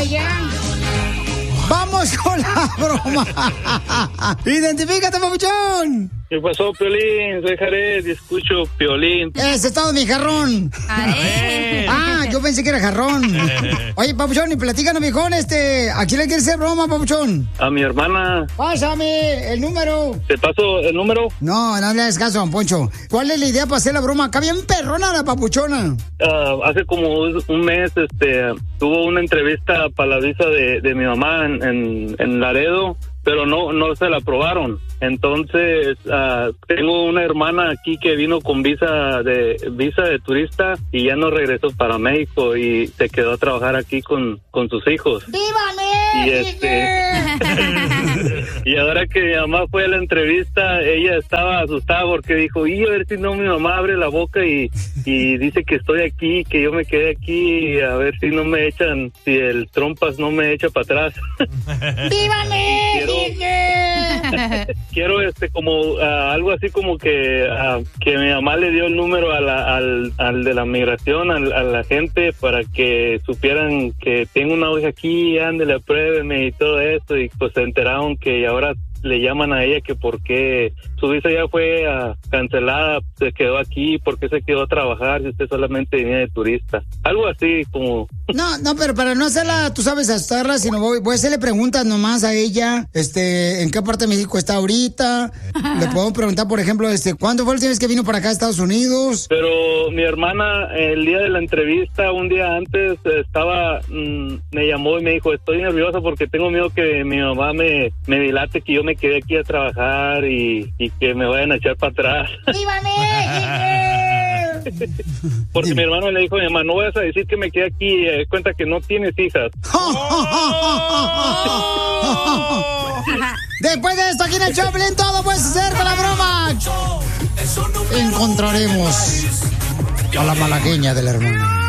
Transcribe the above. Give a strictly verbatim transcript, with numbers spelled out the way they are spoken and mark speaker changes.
Speaker 1: ella. Vamos con la broma. Identifícate, papuchón.
Speaker 2: ¿Qué pasó, Piolín? Soy Jared y escucho Piolín.
Speaker 1: Ese es todo mi jarrón. Ah, yo pensé que era jarrón. Oye, papuchón, y platícanos, viejón, este, ¿a quién le quieres hacer broma, papuchón?
Speaker 2: A mi hermana.
Speaker 1: Pásame el número.
Speaker 2: ¿Te paso el número?
Speaker 1: No, no le hagas caso, don Poncho. ¿Cuál es la idea para hacer la broma? Acá bien perrona la papuchona.
Speaker 2: Uh, hace como un mes, este, tuvo una entrevista para la visa de, de mi mamá en, en, en Laredo, pero no, no se la aprobaron. Entonces, uh, tengo una hermana aquí que vino con visa de visa de turista y ya no regresó para México y se quedó a trabajar aquí con, con sus hijos.
Speaker 1: ¡Viva México!
Speaker 2: Y este y ahora que mi mamá fue a la entrevista, ella estaba asustada porque dijo, y a ver si no mi mamá abre la boca y, y dice que estoy aquí, que yo me quedé aquí, a ver si no me echan, si el trompas no me echa para atrás.
Speaker 1: ¡Viva México!
Speaker 2: Quiero, quiero este como uh, algo así como que uh, que mi mamá le dio el número a la, al, al de la migración, al, a la gente, para que supieran que tengo una hija aquí, ándale, apruébeme y todo eso, y pues se enteraron que ahora le llaman a ella que por qué su visa ya fue uh, cancelada, se quedó aquí, por qué se quedó a trabajar si usted solamente venía de turista. Algo así como...
Speaker 1: No, no, pero para no hacerla, tú sabes, asustarla, sino voy, voy a hacerle preguntas nomás a ella, este, en qué parte de México está ahorita. Le puedo preguntar, por ejemplo, este, ¿cuándo fue la última vez que vino para acá a Estados Unidos?
Speaker 2: Pero mi hermana, el día de la entrevista, un día antes, estaba, mmm, me llamó y me dijo, estoy nerviosa porque tengo miedo que mi mamá me, me dilate, que yo me quedé aquí a trabajar y, y que me vayan a echar para atrás.
Speaker 1: ¡Viva México!
Speaker 2: Porque mi hermano le dijo a mi mamá, no vayas a decir que me quedé aquí, eh, cuenta que no tienes hijas.
Speaker 1: Después de esto, aquí en el Choplin, todo puedes hacer con la broma. Encontraremos a la malagueña de la hermana.